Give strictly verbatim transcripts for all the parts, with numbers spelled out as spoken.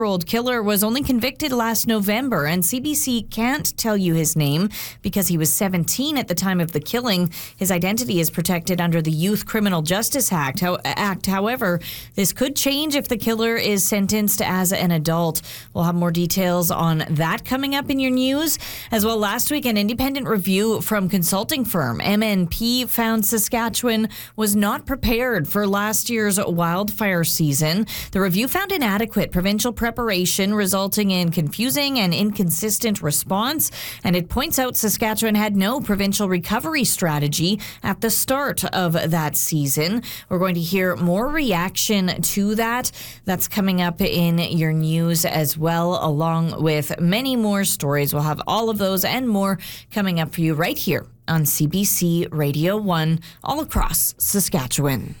old killer was only convicted last November, and C B C can't tell you his name because he was seventeen at the time of the killing. His identity is protected under the Youth Criminal Justice Act. Act. However, this could change if the killer is sentenced as an adult. We'll have more details on that coming up in your news. As well, last week, an independent review from consulting firm M N P found Saskatchewan was not prepared for last year's wildfire season. The review found inadequate provincial preparation preparation, resulting in confusing and inconsistent response. And it points out Saskatchewan had no provincial recovery strategy at the start of that season. We're going to hear more reaction to that. That's coming up in your news as well, along with many more stories. We'll have all of those and more coming up for you right here on C B C Radio one, all across Saskatchewan.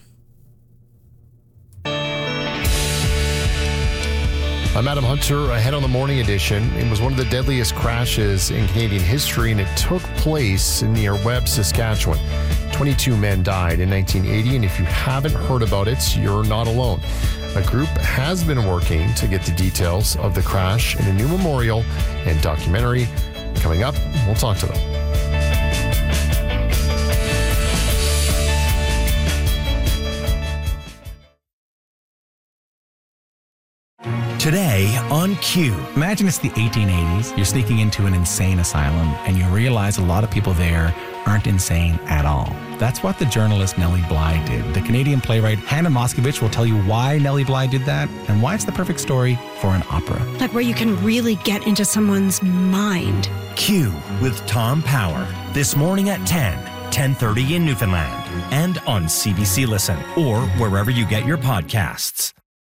I'm Adam Hunter, ahead on the morning edition. It was one of the deadliest crashes in Canadian history, and it took place near Webb, Saskatchewan. twenty-two men died in nineteen eighty, and if you haven't heard about it, you're not alone. A group has been working to get the details of the crash in a new memorial and documentary. Coming up, we'll talk to them. Today on Q. Imagine it's the eighteen eighties. You're sneaking into an insane asylum and you realize a lot of people there aren't insane at all. That's what the journalist Nellie Bly did. The Canadian playwright Hannah Moscovich will tell you why Nellie Bly did that and why it's the perfect story for an opera. Like where you can really get into someone's mind. Q with Tom Power. This morning at ten, ten thirty in Newfoundland. And on C B C Listen or wherever you get your podcasts.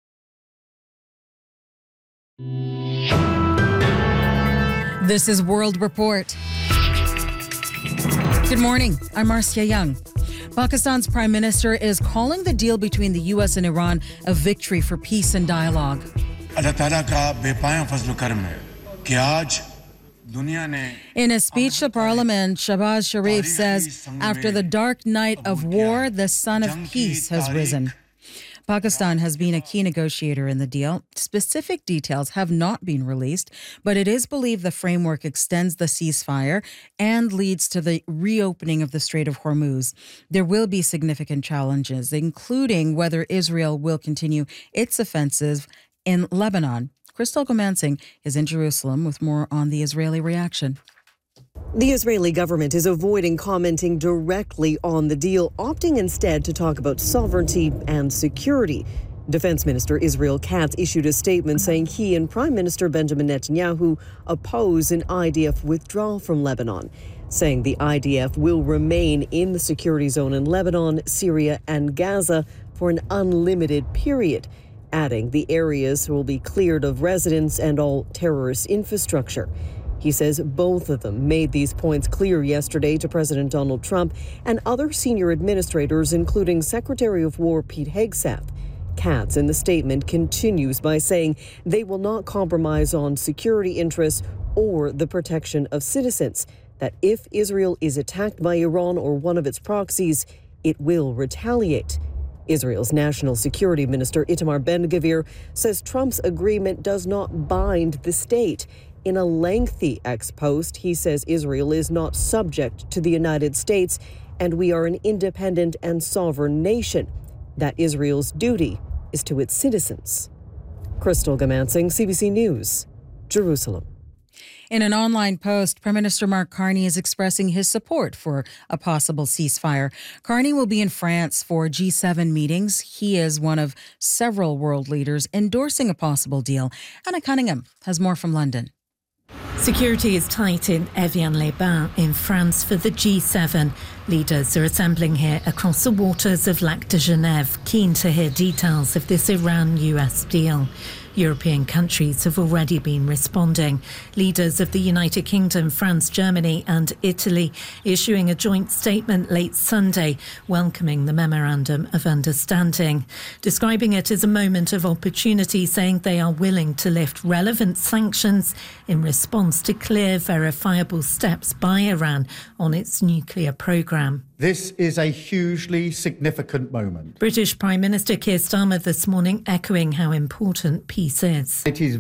This is World Report. Good morning. I'm Marcia Young. Pakistan's prime minister is calling the deal between the U S and Iran a victory for peace and dialogue. In a speech to Parliament, Shahbaz Sharif says, after the dark night of war, the sun of peace has risen. Pakistan has been a key negotiator in the deal. Specific details have not been released, but it is believed the framework extends the ceasefire and leads to the reopening of the Strait of Hormuz. There will be significant challenges, including whether Israel will continue its offensive in Lebanon. Crystal Gomansing is in Jerusalem with more on the Israeli reaction. The Israeli government is avoiding commenting directly on the deal, opting instead to talk about sovereignty and security. Defense Minister Israel Katz issued a statement saying he and Prime Minister Benjamin Netanyahu oppose an I D F withdrawal from Lebanon, saying the I D F will remain in the security zone in Lebanon, Syria and Gaza for an unlimited period, adding the areas will be cleared of residents and all terrorist infrastructure. He says both of them made these points clear yesterday to President Donald Trump and other senior administrators, including Secretary of War Pete Hegseth. Katz in the statement continues by saying they will not compromise on security interests or the protection of citizens, that if Israel is attacked by Iran or one of its proxies, it will retaliate. Israel's National Security Minister Itamar Ben-Gvir says Trump's agreement does not bind the state. In a lengthy ex-post, he says Israel is not subject to the United States and we are an independent and sovereign nation, that Israel's duty is to its citizens. Crystal Gomansing, C B C News, Jerusalem. In an online post, Prime Minister Mark Carney is expressing his support for a possible ceasefire. Carney will be in France for G seven meetings. He is one of several world leaders endorsing a possible deal. Anna Cunningham has more from London. Security is tight in Evian-les-Bains in France for the G seven. Leaders are assembling here across the waters of Lac de Genève, keen to hear details of this Iran-U S deal. European countries have already been responding. Leaders of the United Kingdom, France, Germany and Italy issuing a joint statement late Sunday welcoming the Memorandum of Understanding, describing it as a moment of opportunity, saying they are willing to lift relevant sanctions in response to clear, verifiable steps by Iran on its nuclear programme. This is a hugely significant moment. British Prime Minister Keir Starmer this morning echoing how important peace peace is. It is